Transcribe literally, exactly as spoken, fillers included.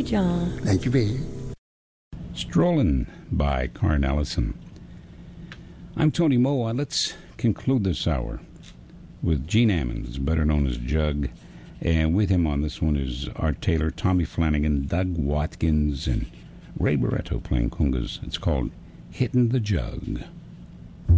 you, John. Thank you, baby. Strolling by Carn Ellison. I'm Tony Moa. Let's conclude this hour with Gene Ammons, better known as Jug. And with him on this one is Art Taylor, Tommy Flanagan, Doug Watkins, and Ray Barretto playing congas. It's called Hittin' the Jug.